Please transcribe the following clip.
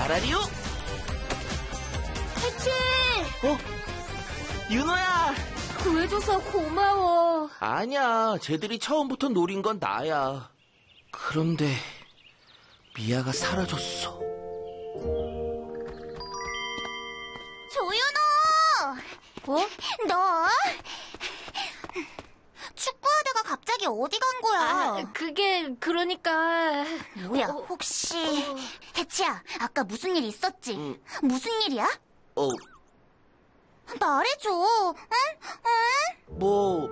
나라리요? 해치! 윤호야! 구해줘서 고마워. 아니야, 쟤들이 처음부터 노린 건 나야. 그런데 미아가 사라졌어. 조윤호! 너 축구하다가 갑자기 어디 간 거야? 그러니까... 뭐야, 혹시... 해치야, 아까 무슨 일 있었지? 무슨 일이야? 말해줘, 응? 뭐